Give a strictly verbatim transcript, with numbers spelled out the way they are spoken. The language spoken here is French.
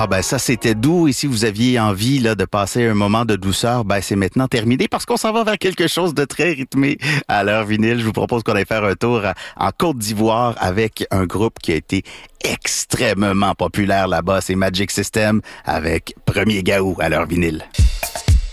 Ah ben ça c'était doux et si vous aviez envie là de passer un moment de douceur, ben c'est maintenant terminé parce qu'on s'en va vers quelque chose de très rythmé à l'heure vinyle. Je vous propose qu'on aille faire un tour en Côte d'Ivoire avec un groupe qui a été extrêmement populaire là-bas, c'est Magic System avec Premier Gaou à l'heure vinyle.